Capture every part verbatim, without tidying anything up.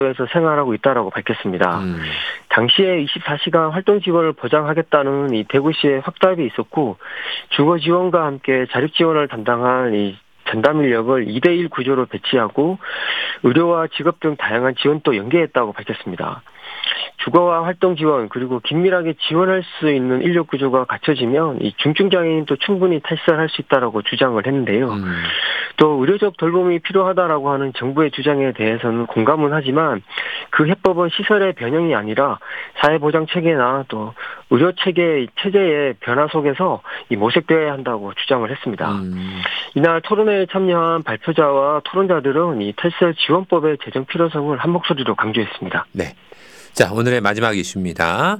에서 생활하고 있다라고 밝혔습니다. 음. 당시에 이십사 시간 활동 지원을 보장하겠다는 이 대구시의 확답이 있었고 주거 지원과 함께 자립 지원을 담당한 이 전담 인력을 이 대 일 구조로 배치하고 의료와 직업 등 다양한 지원도 연계했다고 밝혔습니다. 주거와 활동 지원 그리고 긴밀하게 지원할 수 있는 인력 구조가 갖춰지면 이 중증 장애인도 충분히 탈출할 수 있다라고 주장을 했는데요. 음. 또 의료적 돌봄이 필요하다라고 하는 정부의 주장에 대해서는 공감은 하지만 그 해법은 시설의 변형이 아니라 사회보장 체계나 또 의료 체계 체제의 변화 속에서 이 모색되어야 한다고 주장을 했습니다. 음. 이날 토론회에 참여한 발표자와 토론자들은 이 탈세 지원법의 제정 필요성을 한 목소리로 강조했습니다. 네. 자, 오늘의 마지막 이슈입니다.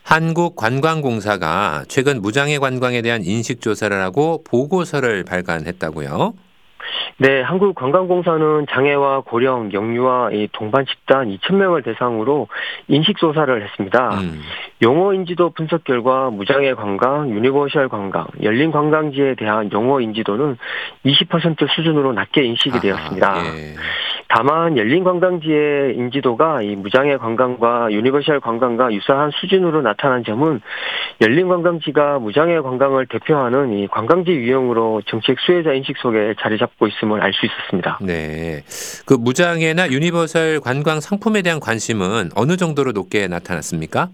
한국관광공사가 최근 무장애 관광에 대한 인식조사를 하고 보고서를 발간했다고요? 네, 한국관광공사는 장애와 고령, 영유아 이 동반 집단 이천 명을 대상으로 인식조사를 했습니다. 음. 용어 인지도 분석 결과 무장애 관광, 유니버셜 관광, 열린 관광지에 대한 용어 인지도는 이십 퍼센트 수준으로 낮게 인식이 아하, 되었습니다. 예. 다만 열린 관광지의 인지도가 이 무장애 관광과 유니버셜 관광과 유사한 수준으로 나타난 점은 열린 관광지가 무장애 관광을 대표하는 이 관광지 유형으로 정책 수혜자 인식 속에 자리 잡고 있음을 알 수 있었습니다. 네. 그 무장애나 유니버설 관광 상품에 대한 관심은 어느 정도로 높게 나타났습니까?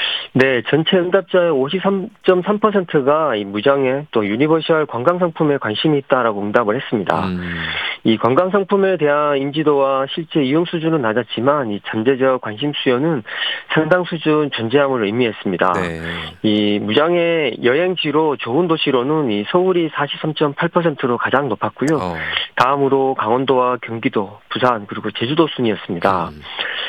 네, 전체 응답자의 오십삼 점 삼 퍼센트가 이 무장애 또 유니버셜 관광 상품에 관심이 있다라고 응답을 했습니다. 음. 이 관광 상품에 대한 인지도와 실제 이용 수준은 낮았지만 이 잠재적 관심 수요는 상당 수준 존재함을 의미했습니다. 네. 이 무장애 여행지로 좋은 도시로는 이 서울이 사십삼 점 팔 퍼센트로 가장 높았고요. 어. 다음으로 강원도와 경기도, 부산 그리고 제주도 순이었습니다. 음.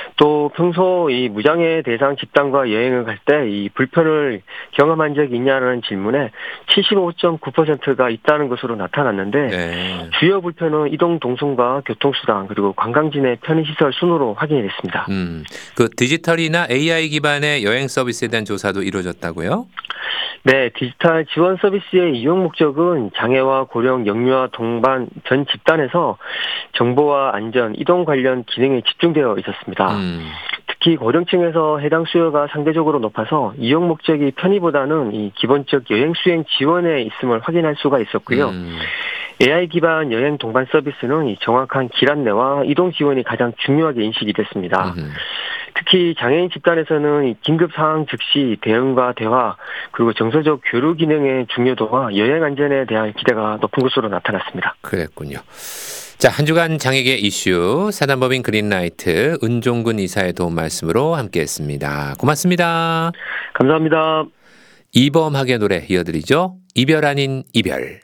또 평소 이 무장애 대상 집단과 여행을 갈 때 이 불편을 경험한 적이 있냐는 질문에 칠십오 점 구 퍼센트가 있다는 것으로 나타났는데 네. 주요 불편은 이동 동선과 교통수단 그리고 관광지 내 편의시설 순으로 확인이 됐습니다. 음. 그 디지털이나 에이아이 기반의 여행 서비스에 대한 조사도 이루어졌다고요? 네, 디지털 지원 서비스의 이용 목적은 장애와 고령, 영유아 동반 전 집단에서 정보와 안전, 이동 관련 기능에 집중되어 있었습니다. 음. 특히 고령층에서 해당 수요가 상대적으로 높아서 이용 목적이 편의보다는 이 기본적 여행 수행 지원에 있음을 확인할 수가 있었고요. 음. 에이아이 기반 여행 동반 서비스는 이 정확한 길 안내와 이동 지원이 가장 중요하게 인식이 됐습니다. 음. 특히 장애인 집단에서는 이 긴급 상황 즉시 대응과 대화 그리고 정서적 교류 기능의 중요도와 여행 안전에 대한 기대가 높은 것으로 나타났습니다. 그랬군요. 자, 한 주간 장애계 이슈 사단법인 그린라이트 은종근 이사의 도움 말씀으로 함께했습니다. 고맙습니다. 감사합니다. 이범학의 노래 이어드리죠. 이별 아닌 이별.